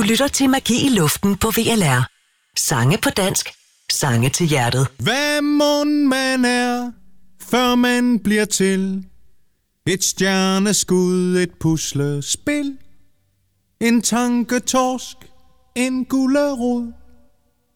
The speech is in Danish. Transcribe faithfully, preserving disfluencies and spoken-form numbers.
lytter til Magi i Luften på V L R. Sange på dansk, sange til hjertet. Hvad mon man er, før man bliver til? Et stjerneskud, et puslespil, en tanketorsk, en gulerod.